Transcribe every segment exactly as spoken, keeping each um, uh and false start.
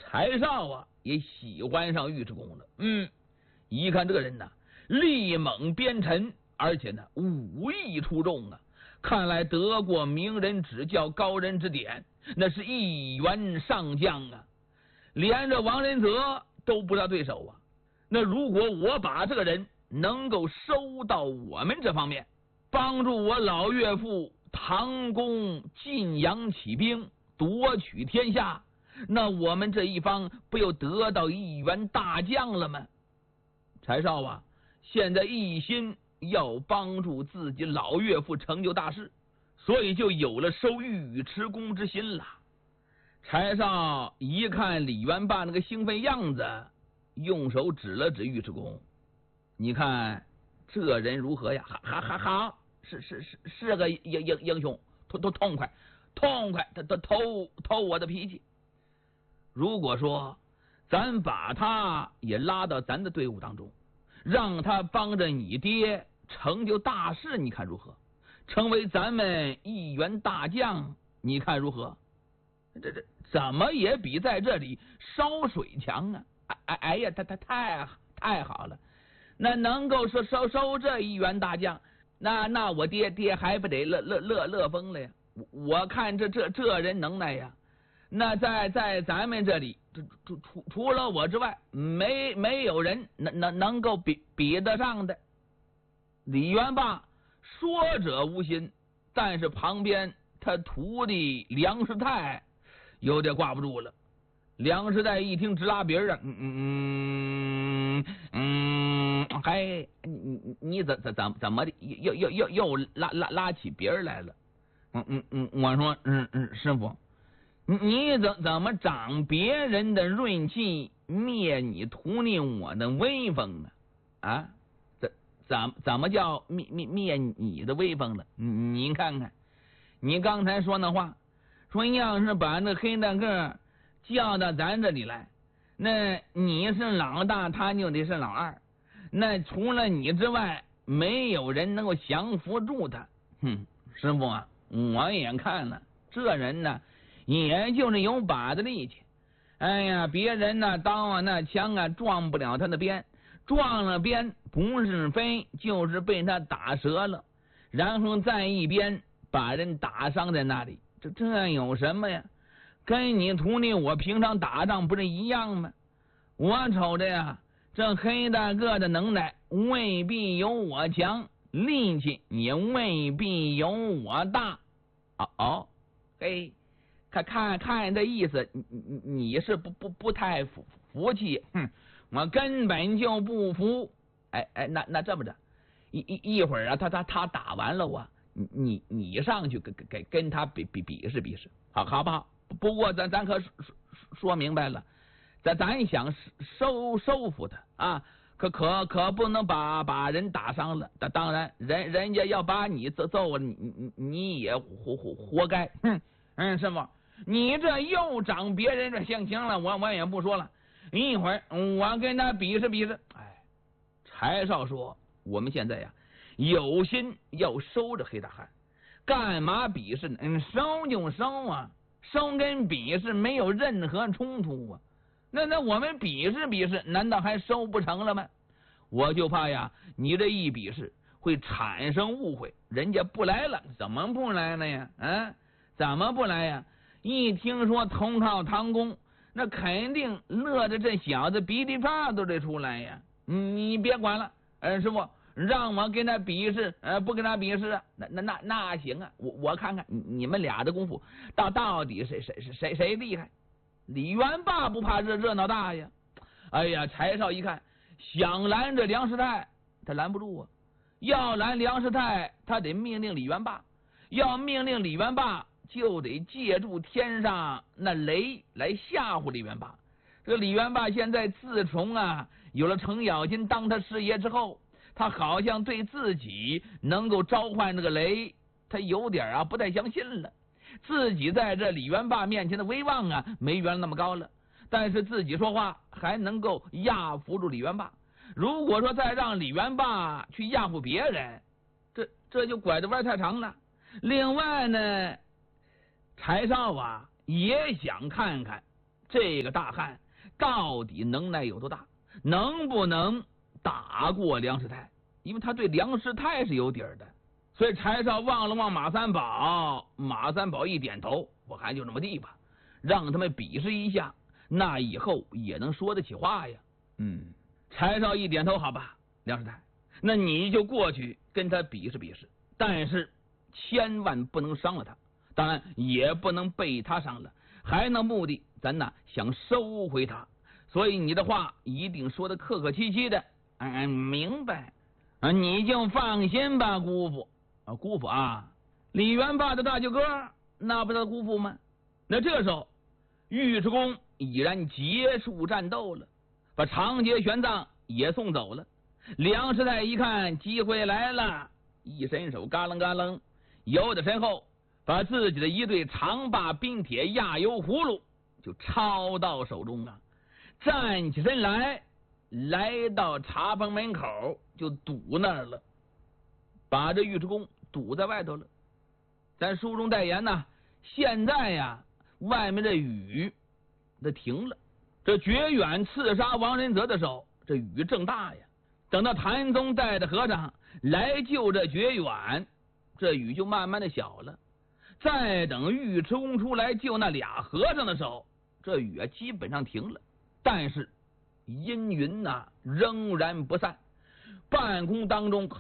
柴少啊也喜欢上尉迟恭了。嗯，一看这个人呢，力猛边沉，而且呢武艺出众啊，看来得过名人指教，高人指点，那是一员上将啊，连着王仁泽都不是他对手啊。那如果我把这个人能够收到我们这方面，帮助我老岳父唐公晋阳起兵，夺取天下，那我们这一方不又得到一员大将了吗？柴少啊，现在一心要帮助自己老岳父成就大事，所以就有了收尉迟恭之心了。柴少一看李元霸那个兴奋样子，用手指了指尉迟恭，你看这人如何呀？哈哈哈哈，是是是是个英英英雄，痛痛痛快痛快，他他偷偷我的脾气。如果说咱把他也拉到咱的队伍当中，让他帮着你爹成就大事，你看如何？成为咱们一员大将，你看如何？这这怎么也比在这里烧水强啊！哎哎呀，他他太太好了，那能够说收收这一员大将，那那我爹爹还不得乐乐乐乐疯了呀！我我看这这这人能耐呀，那在在咱们这里，除除除了我之外，没没有人能能能够比比得上的。李元霸说者无心，但是旁边他徒弟梁师太有点挂不住了。梁师太一听直拉鼻儿啊，嗯嗯嗯，嗨，你你怎怎怎怎么的，又又又又拉拉拉起鼻儿来了？嗯嗯嗯，我说，嗯嗯，师傅，你怎怎么长别人的锐气，灭你徒弟我的威风啊？啊，怎怎怎么叫灭灭灭你的威风了？您看看，你刚才说那话，说要是把那黑大个叫到咱这里来，那你是老大，他就得是老二，那除了你之外，没有人能够降服住他。哼，师傅啊，我也看了，这人呢，也就是有把子力气。哎呀，别人那刀啊那枪啊撞不了他的鞭，撞了鞭不是飞就是被他打折了，然后再一鞭把人打伤在那里，这这有什么呀？跟你徒弟我平常打仗不是一样吗？我瞅着呀，这黑大个的能耐未必有我强，力气也未必有我大。哦哦，嘿，看看看这意思，你你你是不不不太服服气？哼，我根本就不服。哎哎，那那这么着，一一一会儿啊，他他他打完了我，你你你上去给给跟他比比比试比试，好好不好？不过咱咱可说说明白了，咱咱想收收服他啊，可可可不能把把人打伤了。当然，人人家要把你揍揍了，你你你也活活活该。哼，嗯，师傅，你这又长别人这性情了，我我也不说了。一会儿我跟他比试比试。哎，柴少说，我们现在呀有心要收着黑大汉，干嘛比试呢？嗯，收就收啊。收跟比试没有任何冲突啊，那那我们比试比试，难道还收不成了吗？我就怕呀，你这一比试会产生误会，人家不来了，怎么不来了呀？啊，怎么不来呀？一听说投靠唐公，那肯定乐着这小子鼻涕泡都得出来呀。你别管了，呃，师傅。让我跟他比试，呃，不跟他比试，那那那那行啊，我我看看你们俩的功夫到到底谁谁谁谁谁厉害？李元霸不怕热热闹大呀！哎呀，柴少一看，想拦着梁师太，他拦不住啊！要拦梁师太，他得命令李元霸；要命令李元霸，就得借助天上那雷来吓唬李元霸。这个李元霸现在自从啊有了程咬金当他师爷之后，他好像对自己能够召唤那个雷，他有点啊不太相信了。自己在这李元霸面前的威望啊没原来那么高了，但是自己说话还能够压服住李元霸。如果说再让李元霸去压服别人，这这就拐的弯太长了。另外呢，柴少啊也想看看这个大汉到底能耐有多大，能不能打过梁师太？因为他对梁师太是有底儿的。所以柴少望了望马三宝，马三宝一点头，我看就这么地吧，让他们比试一下，那以后也能说得起话呀。嗯，柴少一点头，好吧，梁师太，那你就过去跟他比试比试，但是千万不能伤了他，当然也不能被他伤了，还那目的咱呐想收回他，所以你的话一定说的客客气气的。嗯，明白啊，你就放心吧，姑父啊，姑父啊，李元霸的大舅哥，那不是姑父吗？那这时候，尉迟恭已然结束战斗了，把长节玄奘也送走了。梁师太一看机会来了，一伸手嘎楞嘎楞，由在身后，把自己的一对长把冰铁压油葫芦就抄到手中啊，站起身来，来到茶棚门口就堵那儿了，把这尉迟恭堵在外头了。咱书中代言呢，现在呀，外面的雨那停了。这绝远刺杀王仁泽的时候，这雨正大呀。等到谭宗带着和尚来救这绝远，这雨就慢慢的小了。再等尉迟恭出来救那俩和尚的时候，这雨啊基本上停了。但是阴云呐、啊、仍然不散，半空当中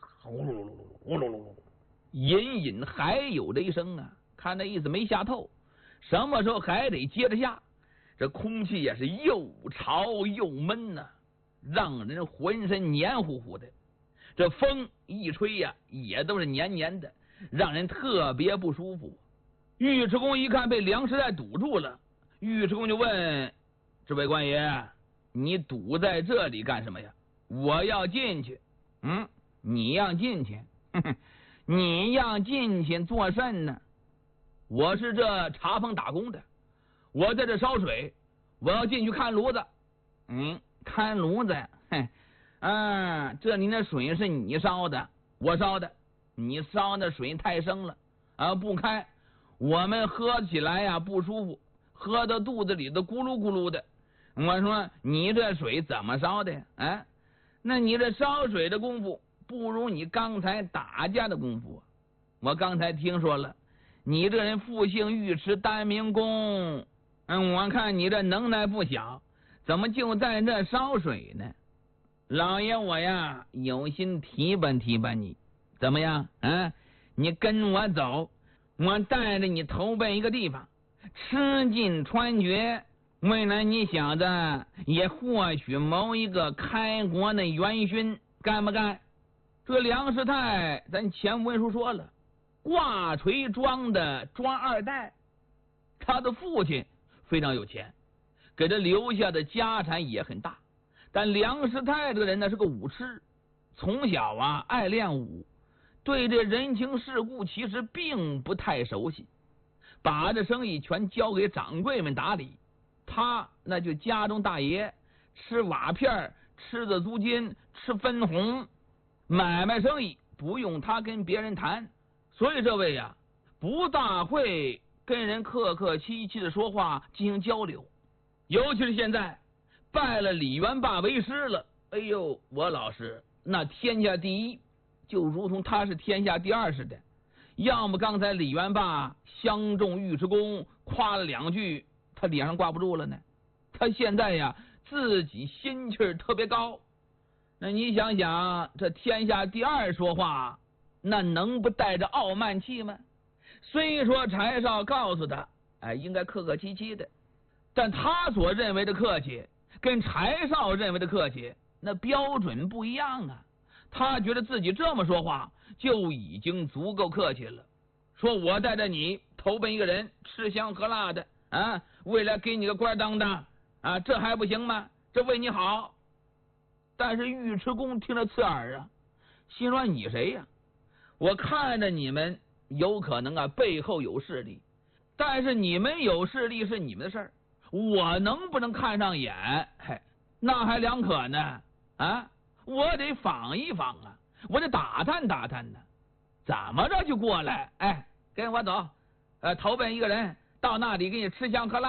隐隐还有这一声啊，看那意思没下透，什么时候还得接着下。这空气也是又潮又闷呐、啊，让人浑身黏糊糊的。这风一吹呀、啊，也都是黏黏的，让人特别不舒服。尉迟恭一看被梁师太堵住了，尉迟恭就问这位官爷，你堵在这里干什么呀？我要进去。嗯，你要进去？呵呵，你要进去做甚呢？我是这茶棚打工的，我在这烧水，我要进去看炉子。嗯，看炉子？嘿，啊，这里那水是你烧的，我烧的，你烧的水太生了啊，不开，我们喝起来呀、啊、不舒服，喝到肚子里都咕噜咕噜的。我说你这水怎么烧的呀？啊，那你这烧水的功夫不如你刚才打架的功夫。我刚才听说了，你这人复姓尉迟，单名公。嗯，我看你这能耐不小，怎么就在这烧水呢？老爷我呀有心提拔提拔你，怎么样啊？你跟我走，我带着你投奔一个地方，吃尽穿绝，未来你小子也或许谋一个开国的元勋，干不干？这梁师太咱前文书说了，挂锤庄的庄二代，他的父亲非常有钱，给他留下的家产也很大。但梁师太这个人呢是个武痴，从小啊爱练武，对这人情世故其实并不太熟悉，把这生意全交给掌柜们打理。他那就家中大爷，吃瓦片，吃的租金，吃分红，买卖生意不用他跟别人谈，所以这位呀、啊、不大会跟人客客气气的说话进行交流。尤其是现在拜了李元霸为师了，哎呦，我老师那天下第一就如同他是天下第二似的。要么刚才李元霸相中尉迟恭夸了两句，他脸上挂不住了呢。他现在呀自己心气儿特别高，那你想想这天下第二说话，那能不带着傲慢气吗？虽说柴少告诉他哎，应该客客气气的，但他所认为的客气跟柴少认为的客气那标准不一样啊。他觉得自己这么说话就已经足够客气了，说我带着你投奔一个人，吃香喝辣的啊，未来给你个官当当啊，这还不行吗？这为你好。但是尉迟恭听着刺耳啊，心说你谁呀、啊？我看着你们有可能啊背后有势力，但是你们有势力是你们的事儿，我能不能看上眼，嘿，那还两可呢啊！我得访一访啊，我得打探打探呢。怎么着就过来？哎，跟我走，呃，投奔一个人，到那里给你吃香喝辣的，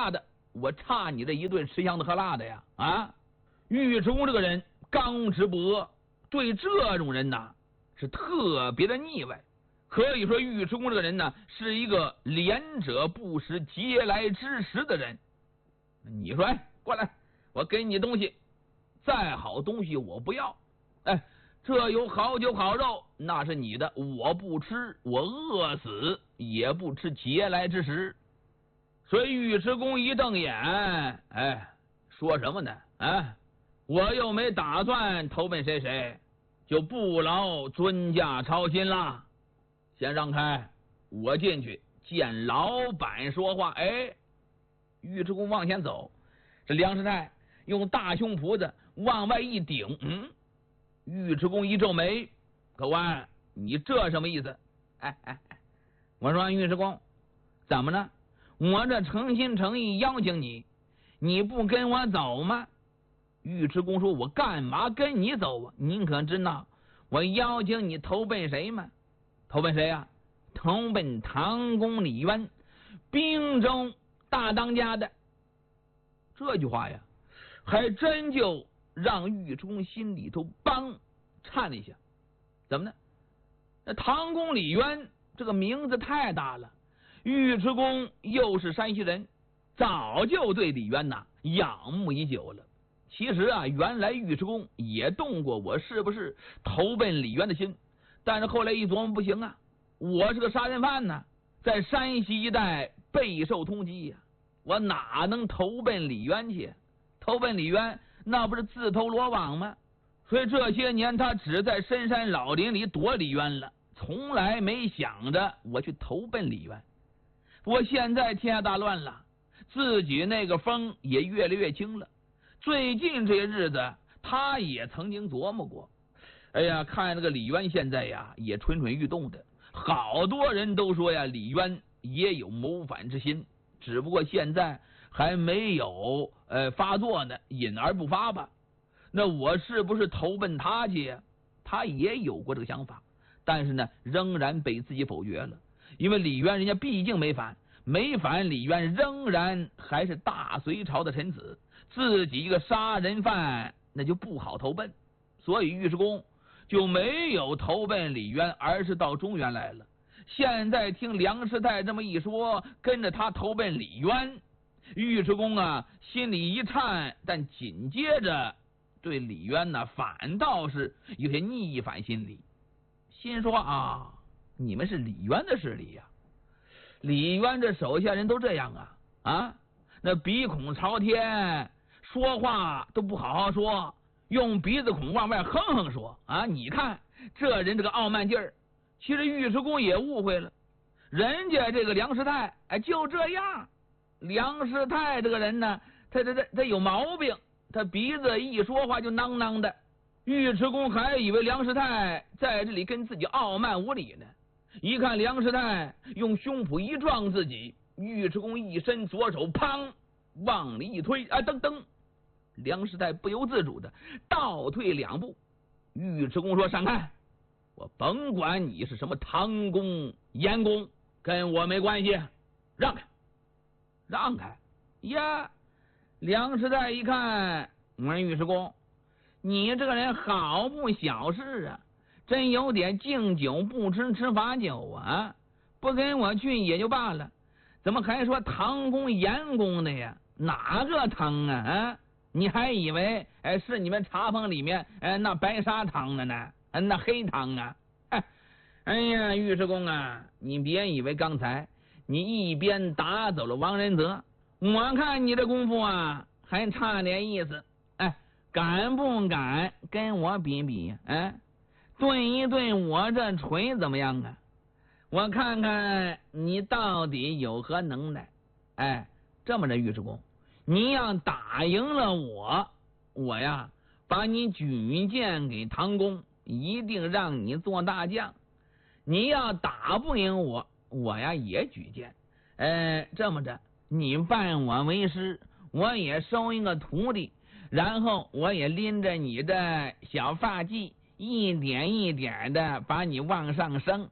我差你这一顿吃香的喝辣的呀！啊，尉迟恭这个人刚直不阿，对这种人呐是特别的腻歪。可以说尉迟恭这个人呢是一个廉者不食嗟来之食的人。你说，哎，过来，我给你东西，再好东西我不要。哎，这有好酒好肉，那是你的，我不吃，我饿死也不吃嗟来之食。所以尉迟恭一瞪眼，哎，说什么呢？啊，我又没打算投奔谁谁，就不劳尊驾操心啦。先让开，我进去见老板说话。哎，尉迟恭往前走，这梁师太用大胸脯子往外一顶，嗯，尉迟恭一皱眉，客官，你这什么意思？哎哎哎，我说尉迟恭，怎么了？我这诚心诚意邀请你，你不跟我走吗？尉迟恭说，我干嘛跟你走啊？您可知道我邀请你投奔谁吗？投奔谁呀、啊？投奔唐公李渊，并州大当家的。这句话呀，还真就让尉迟恭心里头梆颤了一下。怎么呢？那唐公李渊这个名字太大了，尉迟恭又是山西人，早就对李渊呐仰慕已久了。其实啊，原来尉迟恭也动过我是不是投奔李渊的心，但是后来一琢磨，不行啊，我是个杀人犯呢，在山西一带备受通缉呀、啊，我哪能投奔李渊去？投奔李渊那不是自投罗网吗？所以这些年他只在深山老林里躲李渊了，从来没想着我去投奔李渊。不过现在天下大乱了，自己那个风也越来越轻了。最近这些日子，他也曾经琢磨过，哎呀，看这个李渊现在呀，也蠢蠢欲动的，好多人都说呀，李渊也有谋反之心，只不过现在还没有呃发作呢，隐而不发吧。那我是不是投奔他去呀？他也有过这个想法，但是呢，仍然被自己否决了，因为李渊人家毕竟没反，没反，李渊仍然还是大隋朝的臣子。自己一个杀人犯，那就不好投奔，所以尉迟恭就没有投奔李渊，而是到中原来了。现在听梁师太这么一说，跟着他投奔李渊，尉迟恭啊心里一颤，但紧接着对李渊呢反倒是有些逆反心理，心说啊，你们是李渊的势力呀、啊，李渊这手下人都这样啊啊，那鼻孔朝天，说话都不好好说，用鼻子孔往外哼哼说啊！你看这人这个傲慢劲儿。其实尉迟恭也误会了，人家这个梁师太哎就这样。梁师太这个人呢，他他他他有毛病，他鼻子一说话就囔囔的。尉迟恭还以为梁师太在这里跟自己傲慢无礼呢，一看梁师太用胸脯一撞自己，尉迟恭一伸左手，砰往里一推，啊噔噔，梁师太不由自主的倒退两步。尉迟恭说：“闪开！我甭管你是什么唐公、严公，跟我没关系，让开，让开！”呀，梁师太一看，我说尉迟恭，你这个人好不小事啊，真有点敬酒不吃吃罚酒啊！不跟我去也就罢了，怎么还说唐公、严公的呀？哪个汤啊？啊，你还以为哎是你们茶棚里面哎那白砂汤的呢？那黑汤啊？哎，哎呀，尉迟恭啊，你别以为刚才你一边打走了王仁泽，我看你这功夫啊还差点意思。哎，敢不敢跟我比比呀？哎，对一对我这锤怎么样啊？我看看你到底有何能耐。哎，这么着，尉迟恭，你要打赢了我，我呀把你举荐给唐公，一定让你做大将。你要打不赢我，我呀也举荐。呃，这么着，你拜我为师，我也收一个徒弟，然后我也拎着你的小发髻，一点一点的把你往上升。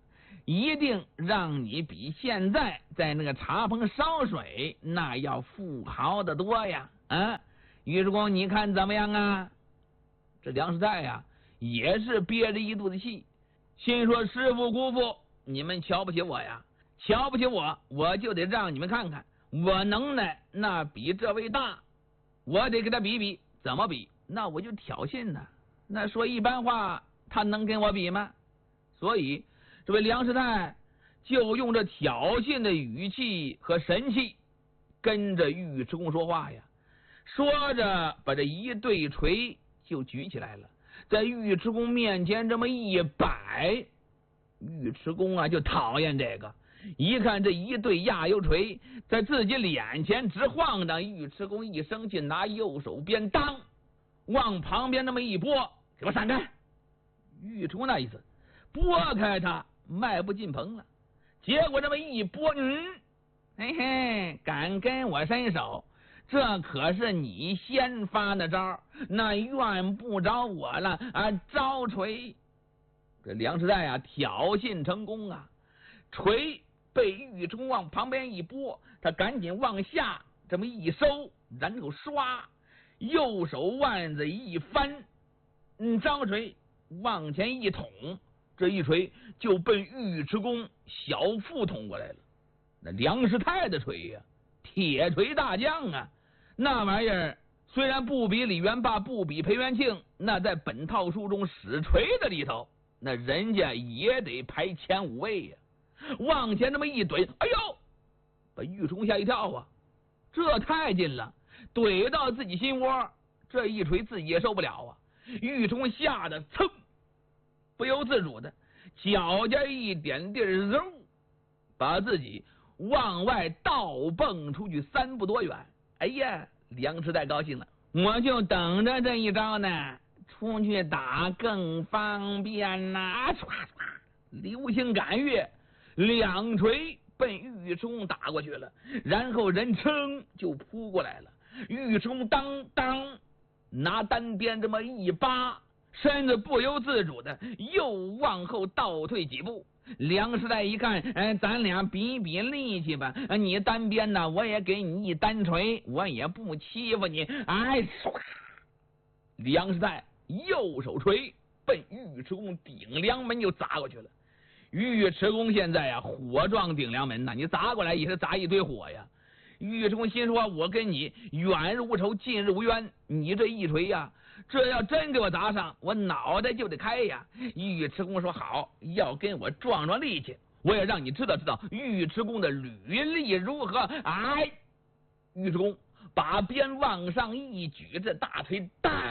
一定让你比现在在那个茶棚烧水那要富豪的多呀！啊，尉迟恭，你看怎么样啊？这梁世泰呀，也是憋着一肚子气，心说：师傅姑父，你们瞧不起我呀？瞧不起我，我就得让你们看看我能耐那比这位大，我得给他比比。怎么比？那我就挑衅呢。那说一般话，他能跟我比吗？所以这位梁世泰就用这挑衅的语气和神气跟着尉迟恭说话呀。说着，把这一对锤就举起来了，在尉迟恭面前这么一摆。尉迟恭啊，就讨厌这个，一看这一对压油锤在自己脸前直晃荡，尉迟恭一生气，拿右手边当往旁边那么一拨，给我闪开！尉迟恭那意思，拨开他，迈不进棚了。结果这么一拨，嗯，嘿嘿，敢跟我伸手，这可是你先发的招，那怨不着我了啊！招锤，这梁世泰啊，挑衅成功啊！锤被尉迟恭往旁边一拨，他赶紧往下这么一收，然后唰，右手腕子一翻，嗯，招锤往前一捅，这一锤就奔尉迟恭小腹捅过来了。那梁世泰的锤呀、啊，铁锤大将啊，那玩意儿虽然不比李元霸，不比裴元庆，那在本套书中使锤的里头，那人家也得排前五位呀、啊。往前这么一怼，哎呦，把尉迟恭吓一跳啊！这太近了，怼到自己心窝，这一锤自己也受不了啊！尉迟恭吓得噌，不由自主的脚尖一点地儿，嗖，把自己往外倒蹦出去三步多远。哎呀，梁世泰高兴了，我就等着这一招呢，出去打更方便呐、啊！唰唰，流星赶月，两锤奔尉迟恭打过去了，然后人噌就扑过来了。尉迟恭当当拿单边这么一扒，身子不由自主的又往后倒退几步。梁世泰一看，哎，咱俩比比力气吧，你单边呢，我也给你一单锤，我也不欺负你。哎，唰，梁世泰右手锤奔尉迟恭顶梁门就砸过去了。尉迟恭现在呀、啊，火撞顶梁门呐，你砸过来也是砸一堆火呀。尉迟恭心说：“我跟你远日无仇，近日无冤，你这一锤呀、啊，这要真给我砸上，我脑袋就得开呀。”尉迟恭说：“好，要跟我壮壮力气，我也让你知道知道尉迟恭的履历如何。”哎，尉迟恭把鞭往上一举，这大锤大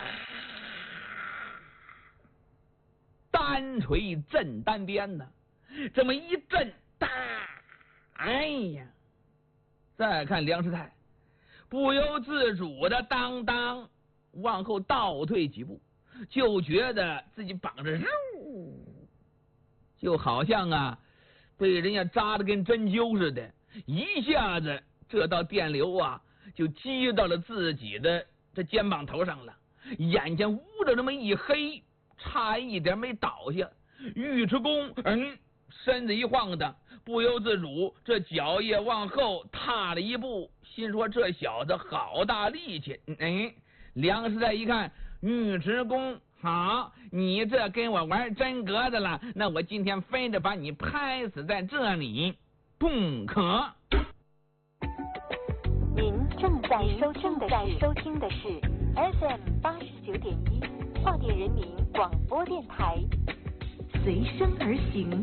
单锤震单鞭呢，这么一震，大，哎呀！再看梁世泰，不由自主的当当往后倒退几步，就觉得自己绑着，就好像啊被人家扎的跟针灸似的，一下子这道电流啊就击到了自己的这肩膀头上了，眼前捂着这么一黑，差一点没倒下。尉迟恭嗯身子一晃荡，不由自主这脚也往后踏了一步，心说这小子好大力气。哎，梁世泰一看尉迟恭，好，你这跟我玩真格的了，那我今天非得把你拍死在这里不可。 您正在收听的是收听的是 F M 八十九点一，化电人民广播电台，随声而行，